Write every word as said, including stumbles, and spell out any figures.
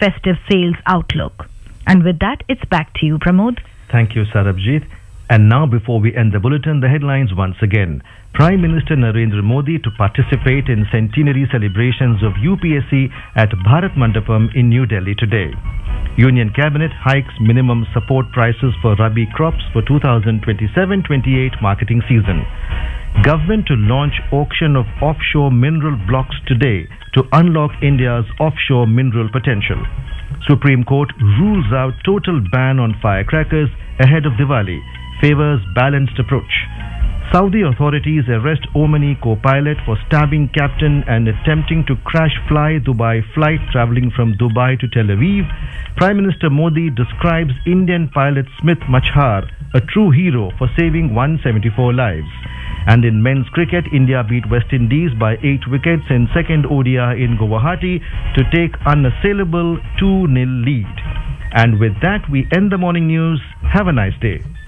festive sales outlook. And with that, it's back to you, Pramod. Thank you, Sarabjit. And now, before we end the bulletin, the headlines once again. Prime Minister Narendra Modi to participate in centenary celebrations of U P S C at Bharat Mandapam in New Delhi today. Union Cabinet hikes minimum support prices for Rabi crops for two thousand twenty-seven twenty-eight marketing season. Government to launch auction of offshore mineral blocks today to unlock India's offshore mineral potential. Supreme Court rules out total ban on firecrackers ahead of Diwali, favors balanced approach. Saudi authorities arrest Omani co-pilot for stabbing captain and attempting to crash fly Dubai flight travelling from Dubai to Tel Aviv. Prime Minister Modi describes Indian pilot Smith Machhar a true hero for saving one hundred seventy-four lives. And in men's cricket, India beat West Indies by eight wickets in second O D I in Guwahati to take unassailable two nil lead. And with that, we end the morning news. Have a nice day.